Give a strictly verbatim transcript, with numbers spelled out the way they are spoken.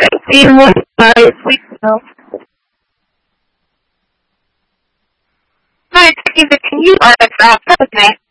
In one five weeks ago. Hi, Steve, can you uh, stop with me?